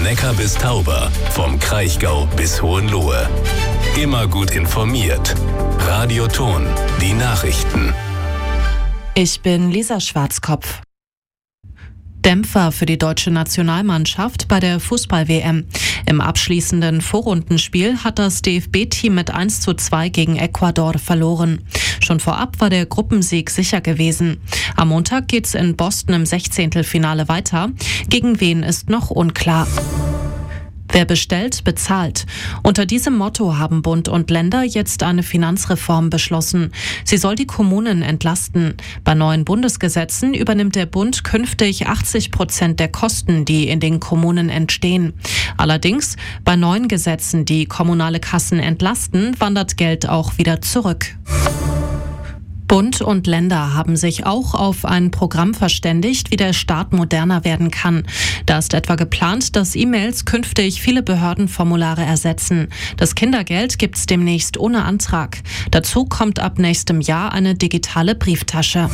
Neckar bis Tauber, vom Kraichgau bis Hohenlohe. Immer gut informiert. Radio Thon, die Nachrichten. Ich bin Lisa Schwarzkopf. Dämpfer für die deutsche Nationalmannschaft bei der Fußball-WM. Im abschließenden Vorrundenspiel hat das DFB-Team mit 1:2 gegen Ecuador verloren. Schon vorab war der Gruppensieg sicher gewesen. Am Montag geht's in Boston im 16. Weiter. Gegen wen ist noch unklar. Wer bestellt, bezahlt. Unter diesem Motto haben Bund und Länder jetzt eine Finanzreform beschlossen. Sie soll die Kommunen entlasten. Bei neuen Bundesgesetzen übernimmt der Bund künftig 80% der Kosten, die in den Kommunen entstehen. Allerdings, bei neuen Gesetzen, die kommunale Kassen entlasten, wandert Geld auch wieder zurück. Bund und Länder haben sich auch auf ein Programm verständigt, wie der Staat moderner werden kann. Da ist etwa geplant, dass E-Mails künftig viele Behördenformulare ersetzen. Das Kindergeld gibt's demnächst ohne Antrag. Dazu kommt ab nächstem Jahr eine digitale Brieftasche.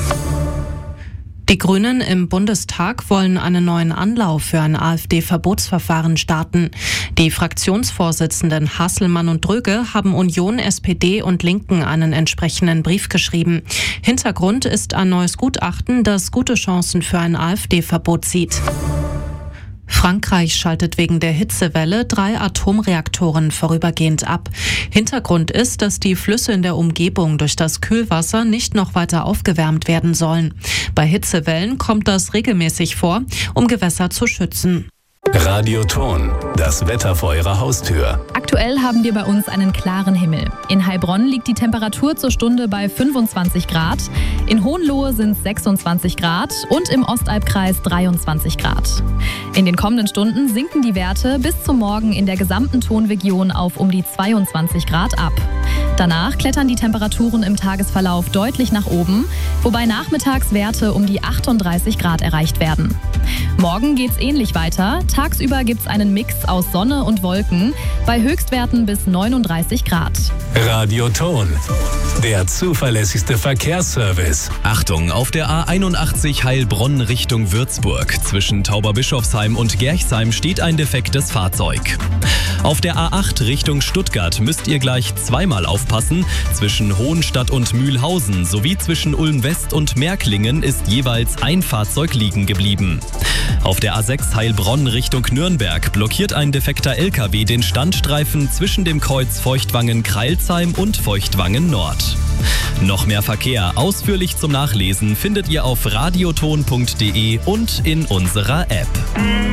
Die Grünen im Bundestag wollen einen neuen Anlauf für ein AfD-Verbotsverfahren starten. Die Fraktionsvorsitzenden Hasselmann und Dröge haben Union, SPD und Linken einen entsprechenden Brief geschrieben. Hintergrund ist ein neues Gutachten, das gute Chancen für ein AfD-Verbot sieht. Frankreich schaltet wegen der Hitzewelle 3 Atomreaktoren vorübergehend ab. Hintergrund ist, dass die Flüsse in der Umgebung durch das Kühlwasser nicht noch weiter aufgewärmt werden sollen. Bei Hitzewellen kommt das regelmäßig vor, um Gewässer zu schützen. Radio Thon, das Wetter vor Ihrer Haustür. Aktuell haben wir bei uns einen klaren Himmel. In Heilbronn liegt die Temperatur zur Stunde bei 25 Grad, in Hohenlohe sind es 26 Grad und im Ostalbkreis 23 Grad. In den kommenden Stunden sinken die Werte bis zum Morgen in der gesamten Thonregion auf um die 22 Grad ab. Danach klettern die Temperaturen im Tagesverlauf deutlich nach oben, wobei nachmittags Werte um die 38 Grad erreicht werden. Morgen geht's ähnlich weiter. Tagsüber gibt's einen Mix aus Sonne und Wolken bei Höchstwerten bis 39 Grad. Radio Thon, der zuverlässigste Verkehrsservice. Achtung, auf der A81 Heilbronn Richtung Würzburg. Zwischen Tauberbischofsheim und Gerchsheim steht ein defektes Fahrzeug. Auf der A8 Richtung Stuttgart müsst ihr gleich zweimal aufpassen. Zwischen Hohenstadt und Mühlhausen sowie zwischen Ulm-West und Märklingen ist jeweils ein Fahrzeug liegen geblieben. Auf der A6 Heilbronn Richtung Nürnberg blockiert ein defekter LKW den Standstreifen zwischen dem Kreuz Feuchtwangen-Kreilsheim und Feuchtwangen Nord. Noch mehr Verkehr ausführlich zum Nachlesen findet ihr auf radiothon.de und in unserer App.